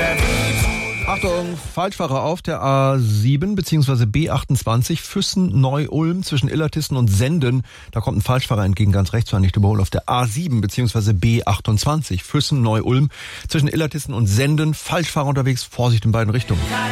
Achtung, Falschfahrer auf der A7 bzw. B28 Füssen-Neu-Ulm zwischen Illertissen und Senden. Da kommt ein Falschfahrer entgegen, ganz rechts, war nicht überholt. Auf der A7 bzw. B28 Füssen-Neu-Ulm zwischen Illertissen und Senden. Falschfahrer unterwegs, Vorsicht in beiden Richtungen.